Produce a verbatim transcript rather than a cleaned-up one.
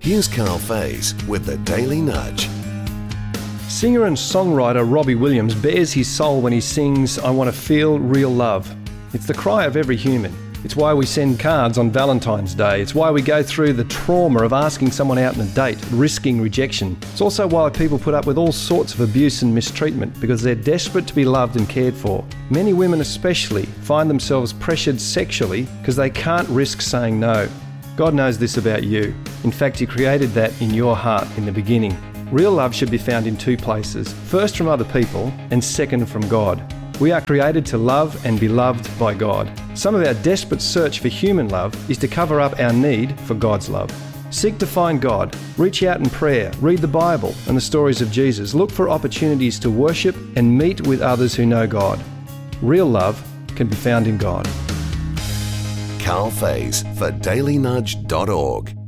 Here's Carl Faze with the Daily Nudge. Singer and songwriter Robbie Williams bares his soul when he sings, "I want to feel real love." It's the cry of every human. It's why we send cards on Valentine's Day. It's why we go through the trauma of asking someone out on a date, risking rejection. It's also why people put up with all sorts of abuse and mistreatment, because they're desperate to be loved and cared for. Many women especially find themselves pressured sexually because they can't risk saying no. God knows this about you. In fact, He created that in your heart in the beginning. Real love should be found in two places. First from other people, and second from God. We are created to love and be loved by God. Some of our desperate search for human love is to cover up our need for God's love. Seek to find God. Reach out in prayer. Read the Bible and the stories of Jesus. Look for opportunities to worship and meet with others who know God. Real love can be found in God. Carl Faze for daily nudge dot org.